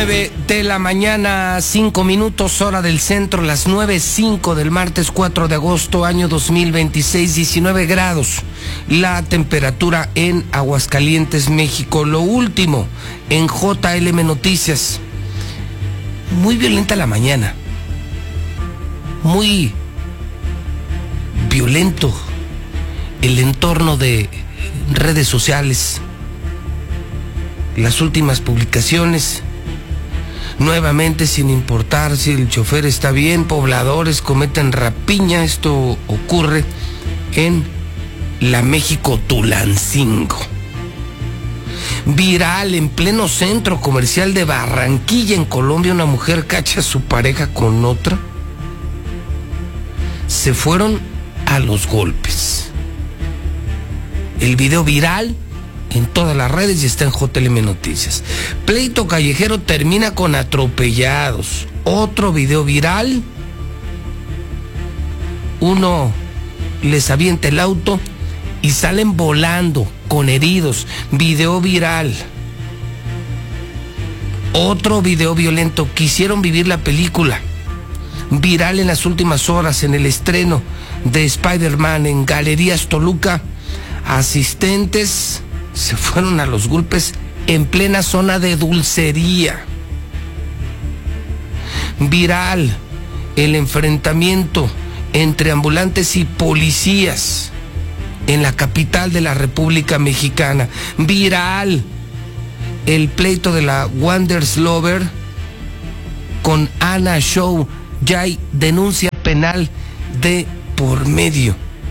9 de la mañana, 5 minutos, hora del centro, las 9:05 del martes 4 de agosto, año 2026, 19 grados. La temperatura en Aguascalientes, México. Lo último en JLM Noticias. Muy violenta la mañana. Muy violento el entorno de redes sociales. Las últimas publicaciones. Nuevamente, sin importar si el chofer está bien, pobladores cometen rapiña. Esto ocurre en la México Tulancingo. Viral en pleno centro comercial de Barranquilla, en Colombia, una mujer cacha a su pareja con otra. Se fueron a los golpes. El video viral en todas las redes y está en JLM Noticias. Pleito callejero termina con atropellados. Otro video viral. Uno les avienta el auto y salen volando con heridos. Video viral. Otro video violento. Quisieron vivir la película. Viral en las últimas horas en el estreno de Spider-Man en Galerías Toluca. Asistentes se fueron a los golpes en plena zona de dulcería. Viral el enfrentamiento entre ambulantes y policías en la capital de la República Mexicana. Viral el pleito de la Wonders Lover con Ana Show. Ya hay denuncia penal de por medio.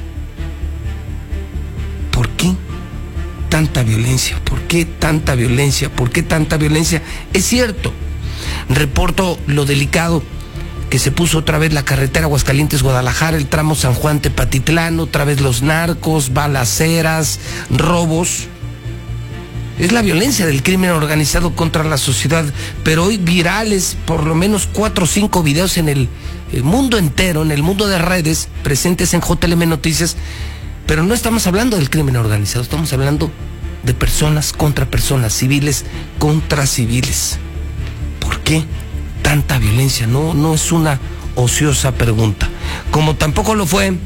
¿Por qué tanta violencia? ¿Por qué tanta violencia? ¿Por qué tanta violencia? Es cierto, reporto lo delicado que se puso otra vez la carretera Aguascalientes-Guadalajara, el tramo San Juan-Tepatitlán, otra vez los narcos, balaceras, robos. Es la violencia del crimen organizado contra la sociedad, pero hoy virales por lo menos 4 o 5 videos en el mundo entero, en el mundo de redes, presentes en JLM Noticias. Pero no estamos hablando del crimen organizado, estamos hablando de personas contra personas, civiles contra civiles. ¿Por qué tanta violencia? No es una ociosa pregunta. Como tampoco lo fue,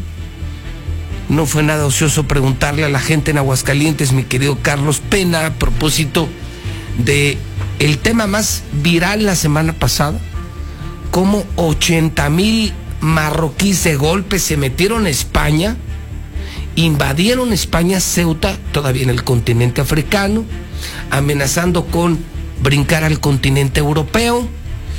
no fue nada ocioso preguntarle a la gente en Aguascalientes, mi querido Carlos Pena, a propósito de el tema más viral la semana pasada, cómo 80,000 marroquíes de golpe se metieron a España. Invadieron España, Ceuta, todavía en el continente africano, amenazando con brincar al continente europeo.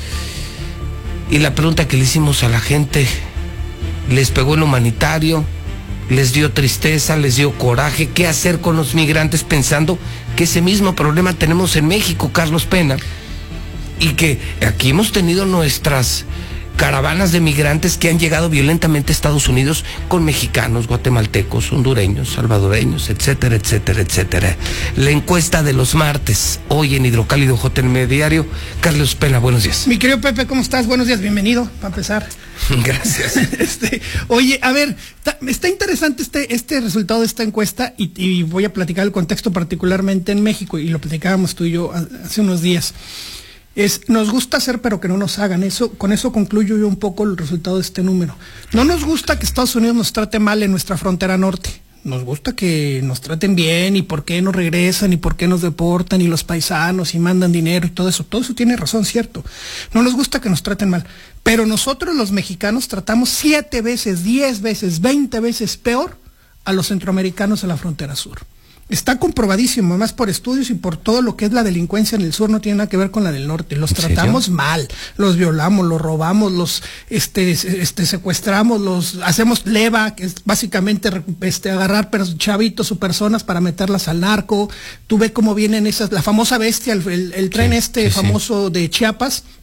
Y la pregunta que le hicimos a la gente, ¿les pegó el humanitario? ¿Les dio tristeza? ¿Les dio coraje? ¿Qué hacer con los migrantes? Pensando que ese mismo problema tenemos en México, Carlos Pena, y que aquí hemos tenido nuestras caravanas de migrantes que han llegado violentamente a Estados Unidos con mexicanos, guatemaltecos, hondureños, salvadoreños, etcétera, etcétera, etcétera. La encuesta de los martes, hoy en Hidrocálido JLM Diario. Carlos Pena, buenos días. Mi querido Pepe, ¿cómo estás? Buenos días, bienvenido, para empezar. Gracias. Oye, a ver, está interesante este resultado de esta encuesta y voy a platicar el contexto particularmente en México, y lo platicábamos tú y yo hace unos días. Nos gusta hacer pero que no nos hagan. Con eso concluyo yo un poco el resultado de este número. No nos gusta que Estados Unidos nos trate mal en nuestra frontera norte. Nos gusta que nos traten bien, y por qué nos regresan, y por qué nos deportan, y los paisanos, y mandan dinero, y todo eso. Todo eso tiene razón, cierto. No nos gusta que nos traten mal. Pero nosotros los mexicanos tratamos 7 veces, 10 veces, 20 veces peor a los centroamericanos en la frontera sur. Está comprobadísimo, además por estudios y por todo lo que es la delincuencia en el sur, no tiene nada que ver con la del norte. Los tratamos mal, los violamos, los robamos, los secuestramos, los hacemos leva, que es básicamente agarrar chavitos o personas para meterlas al narco. Tú ves cómo vienen la famosa bestia, el tren famoso de Chiapas.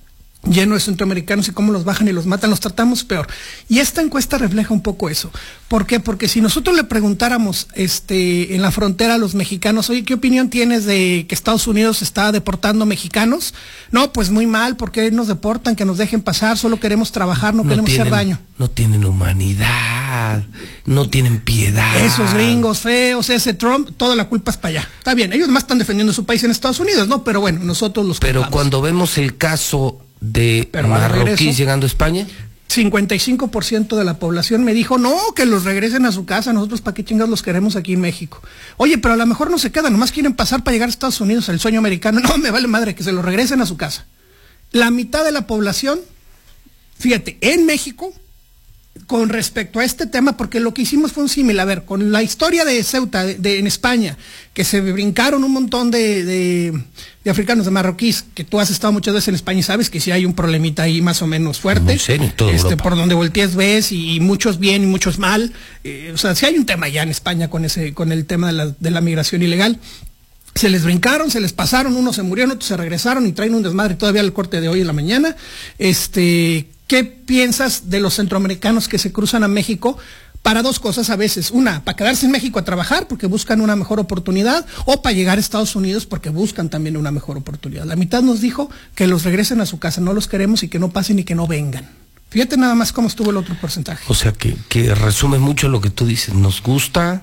lleno de centroamericanos y cómo los bajan y los matan, los tratamos peor. Y esta encuesta refleja un poco eso. ¿Por qué? Porque si nosotros le preguntáramos en la frontera a los mexicanos, oye, ¿qué opinión tienes de que Estados Unidos está deportando mexicanos? No, pues muy mal, porque nos deportan, que nos dejen pasar, solo queremos trabajar, no queremos hacer daño. No tienen humanidad, no tienen piedad. Esos gringos feos, ese Trump, toda la culpa es para allá. Está bien, ellos más están defendiendo su país en Estados Unidos, ¿no? Pero bueno, nosotros los Pero culpamos. Cuando vemos el caso de marroquíes llegando a España, 55% de la población me dijo, no, que los regresen a su casa, nosotros para qué chingados los queremos aquí en México. Oye, pero a lo mejor no se quedan, nomás quieren pasar para llegar a Estados Unidos, el sueño americano. No, me vale madre, que se los regresen a su casa. La mitad de la población, fíjate, en México, con respecto a este tema, porque lo que hicimos fue un símil, a ver, con la historia de Ceuta, en España, que se brincaron un montón de africanos, de marroquíes, que tú has estado muchas veces en España y sabes que sí hay un problemita ahí más o menos fuerte. Muy serio en toda Europa. Por donde voltees ves, y muchos bien y muchos mal. O sea, sí hay un tema ya en España con el tema de la migración ilegal. Se les brincaron, se les pasaron, unos se murieron, otros se regresaron y traen un desmadre todavía al corte de hoy en la mañana. ¿Qué piensas de los centroamericanos que se cruzan a México para dos cosas a veces? Una, para quedarse en México a trabajar porque buscan una mejor oportunidad, o para llegar a Estados Unidos porque buscan también una mejor oportunidad. La mitad nos dijo que los regresen a su casa, no los queremos y que no pasen y que no vengan. Fíjate nada más cómo estuvo el otro porcentaje. O sea, que resume mucho lo que tú dices. Nos gusta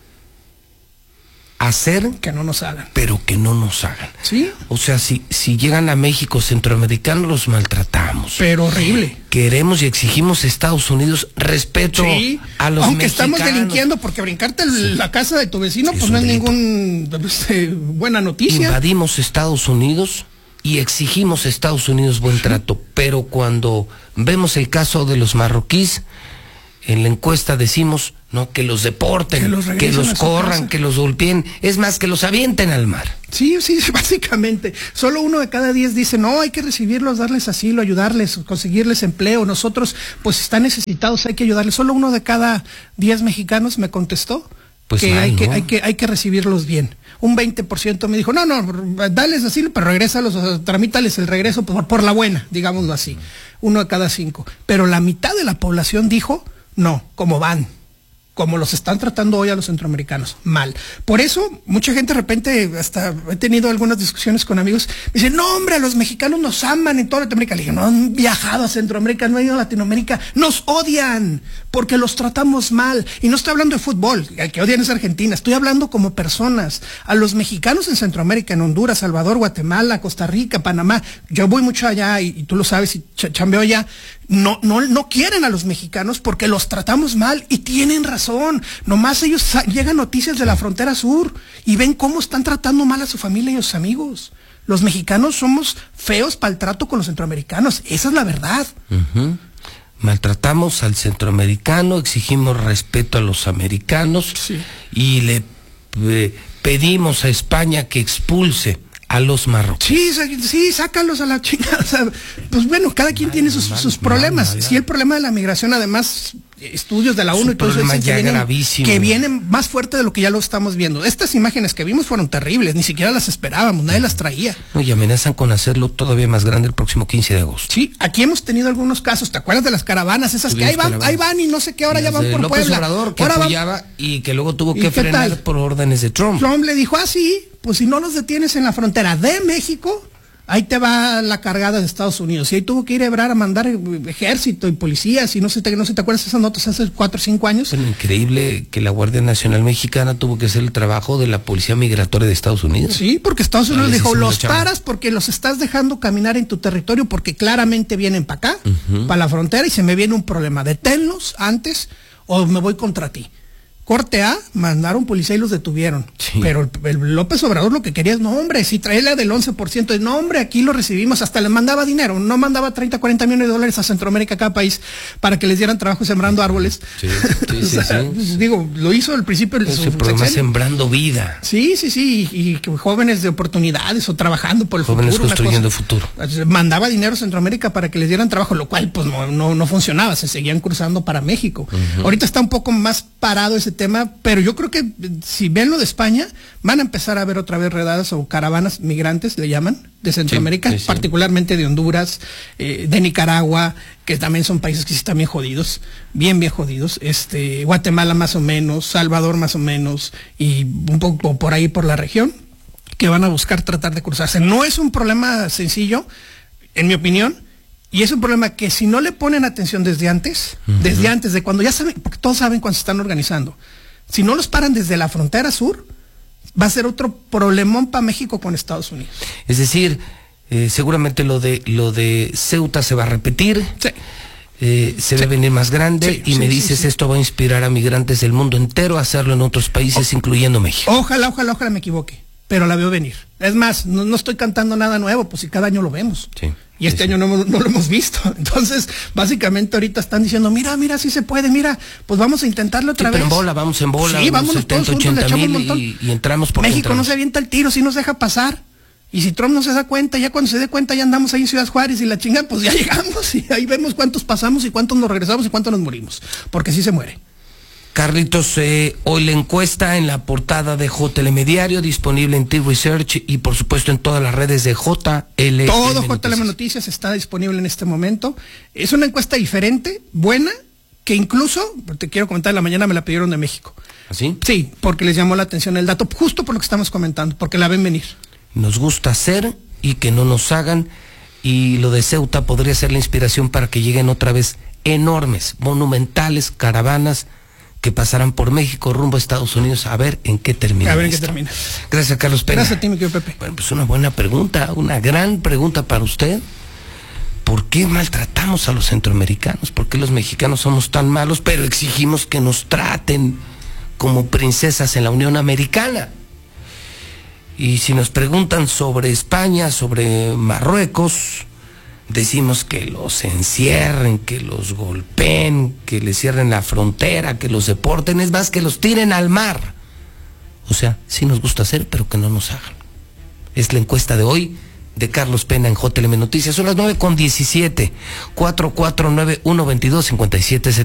hacer que no nos hagan, pero que no nos hagan. ¿Sí? O sea, si llegan a México centroamericanos, los maltratamos. Pero horrible. Queremos y exigimos a Estados Unidos respeto a los aunque mexicanos. Estamos delinquiendo, porque brincarte la casa de tu vecino, pues no es ningún buena noticia. Invadimos Estados Unidos y exigimos a Estados Unidos buen trato, pero cuando vemos el caso de los marroquíes, en la encuesta decimos, no, que los deporten, que los corran, que los golpeen, es más, que los avienten al mar. Sí, básicamente. Solo 1 de cada 10 dice, no, hay que recibirlos, darles asilo, ayudarles, conseguirles empleo. Nosotros, pues, están necesitados, hay que ayudarles. Solo 1 de cada 10 mexicanos me contestó pues que hay que recibirlos bien. Un 20% me dijo, no, dales asilo, pero regrésalos, tramítales el regreso por la buena, digámoslo así. 1 de cada 5. Pero la mitad de la población dijo, no, como van, como los están tratando hoy a los centroamericanos, mal. Por eso, mucha gente de repente, hasta he tenido algunas discusiones con amigos, me dicen, no hombre, los mexicanos nos aman en toda Latinoamérica. Le dije, no han viajado a Centroamérica, no han ido a Latinoamérica, nos odian, porque los tratamos mal. Y no estoy hablando de fútbol, el que odian es Argentina, estoy hablando como personas. A los mexicanos en Centroamérica, en Honduras, Salvador, Guatemala, Costa Rica, Panamá, yo voy mucho allá y tú lo sabes, y chambeo allá, no quieren a los mexicanos porque los tratamos mal y tienen razón. Nomás ellos llegan noticias de la frontera sur y ven cómo están tratando mal a su familia y a sus amigos. Los mexicanos somos feos para el trato con los centroamericanos, esa es la verdad. Maltratamos al centroamericano, exigimos respeto a los americanos, sí, y le pedimos a España que expulse a los marroquíes. Sí, sácalos a la chingada. O sea, pues bueno, cada quien tiene sus problemas. Sí, el problema de la migración, además, estudios de la ONU y todo eso dicen que vienen más fuerte de lo que ya lo estamos viendo. Estas imágenes que vimos fueron terribles, ni siquiera las esperábamos, nadie las traía. No, y amenazan con hacerlo todavía más grande el próximo 15 de agosto. Sí, aquí hemos tenido algunos casos, ¿te acuerdas de las caravanas? Esas que ahí van y no sé qué, ahora ya van por López Puebla. Obrador, que apoyaba y que luego tuvo que frenar por órdenes de Trump. Trump le dijo, sí, pues si no los detienes en la frontera de México, ahí te va la cargada de Estados Unidos. Y ahí tuvo que ir a Ebrard a mandar ejército y policías, y no sé te acuerdas de esas notas hace 4 o 5 años. Bueno, increíble que la Guardia Nacional Mexicana tuvo que hacer el trabajo de la Policía Migratoria de Estados Unidos. Sí, porque Estados Unidos dijo, los paras porque los estás dejando caminar en tu territorio, porque claramente vienen para acá, para la frontera, y se me viene un problema. Deténlos antes o me voy contra ti. Corte A, mandaron policía y los detuvieron. Sí. Pero el López Obrador lo que quería es, no hombre, si trae la del 11%, no hombre, aquí lo recibimos, hasta les mandaba dinero, no mandaba 30, 40 millones de dólares a Centroamérica, cada país, para que les dieran trabajo sembrando árboles. Sí, o sea, digo, lo hizo al principio de su programa Sembrando Vida. Sí, y jóvenes de oportunidades o trabajando por el jóvenes futuro. Construyendo futuro. Mandaba dinero a Centroamérica para que les dieran trabajo, lo cual pues no funcionaba, se seguían cruzando para México. Ahorita está un poco más parado ese tema, pero yo creo que si ven lo de España, van a empezar a ver otra vez redadas o caravanas migrantes, le llaman, de Centroamérica, particularmente de Honduras, de Nicaragua, que también son países que sí están bien jodidos, bien jodidos, Guatemala más o menos, Salvador más o menos, y un poco por ahí por la región, que van a buscar tratar de cruzarse. No es un problema sencillo, en mi opinión, y es un problema que si no le ponen atención desde antes, de cuando ya saben, porque todos saben cuando se están organizando, si no los paran desde la frontera sur, va a ser otro problemón para México con Estados Unidos. Es decir, seguramente lo de Ceuta se va a repetir. Sí. Se ve venir más grande, y me dices esto va a inspirar a migrantes del mundo entero a hacerlo en otros países, incluyendo México. Ojalá me equivoque, pero la veo venir. Es más, no estoy cantando nada nuevo, pues si cada año lo vemos. Sí. Y este año no lo hemos visto. Entonces, básicamente ahorita están diciendo, mira, sí se puede, mira, pues vamos a intentarlo otra vez. Pero vamos en bola, sí, vámonos 70, 80 mil y entramos por México no se avienta el tiro, si nos deja pasar. Y si Trump no se da cuenta, ya cuando se dé cuenta ya andamos ahí en Ciudad Juárez y la chinga, pues ya llegamos y ahí vemos cuántos pasamos y cuántos nos regresamos y cuántos nos morimos. Porque sí se muere. Carlitos, hoy la encuesta en la portada de JLM disponible en T-Research y por supuesto en todas las redes de JLM. Todo JLM Noticias está disponible en este momento. Es una encuesta diferente, buena, que incluso, te quiero comentar, en la mañana me la pidieron de México. ¿Así? Sí, porque les llamó la atención el dato, justo por lo que estamos comentando, porque la ven venir. Nos gusta hacer y que no nos hagan, y lo de Ceuta podría ser la inspiración para que lleguen otra vez enormes, monumentales caravanas que pasarán por México rumbo a Estados Unidos, a ver en qué termina. Gracias, Carlos Pena. Gracias a ti, mi querido Pepe. Bueno, pues una buena pregunta, una gran pregunta para usted. ¿Por qué maltratamos a los centroamericanos? ¿Por qué los mexicanos somos tan malos, pero exigimos que nos traten como princesas en la Unión Americana? Y si nos preguntan sobre España, sobre Marruecos, decimos que los encierren, que los golpeen, que les cierren la frontera, que los deporten, es más, que los tiren al mar. O sea, sí nos gusta hacer, pero que no nos hagan. Es la encuesta de hoy de Carlos Pena en JLM Noticias. Son las 9:17, 449-122-5770.